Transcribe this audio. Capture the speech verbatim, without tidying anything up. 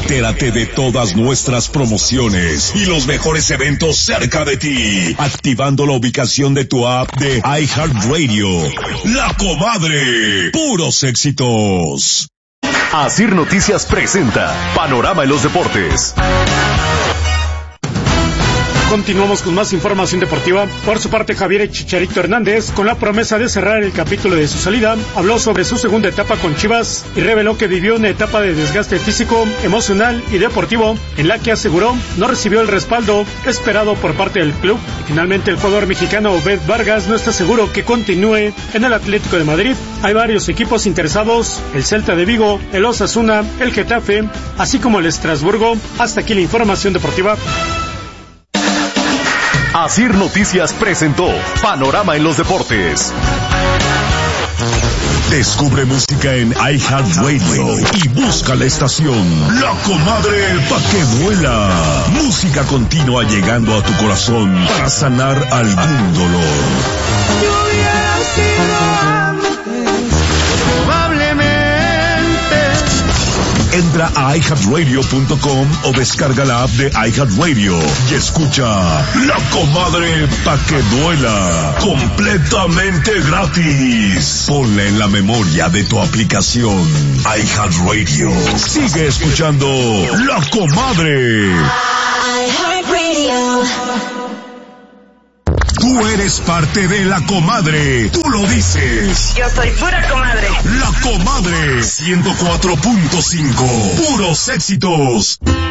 Entérate de todas nuestras promociones y los mejores eventos cerca de ti, activando la ubicación de tu app de iHeartRadio. La Comadre, puros éxitos. Asir Noticias presenta Panorama en los Deportes. Continuamos con más información deportiva. Por su parte, Javier Chicharito Hernández, con la promesa de cerrar el capítulo de su salida, habló sobre su segunda etapa con Chivas y reveló que vivió una etapa de desgaste físico, emocional y deportivo, en la que aseguró no recibió el respaldo esperado por parte del club. Y finalmente, el jugador mexicano Obed Vargas no está seguro que continúe en el Atlético de Madrid. Hay varios equipos interesados: el Celta de Vigo, el Osasuna, el Getafe, así como el Estrasburgo. Hasta aquí la información deportiva. Asir Noticias presentó Panorama en los Deportes. Descubre música en iHeartRadio y busca la estación La Comadre pa' que duela. Música continua llegando a tu corazón para sanar algún dolor. Yo hubiera sido antes, probablemente. Entra a i heart radio punto com o descarga la app de iHeartRadio y escucha La Comadre pa' que duela, completamente gratis. Ponla en la memoria de tu aplicación iHeartRadio. Sigue escuchando La Comadre. iHeartRadio. Tú eres parte de La Comadre. Tú lo dices. Yo soy pura comadre. La Comadre ciento cuatro punto cinco. Puros éxitos.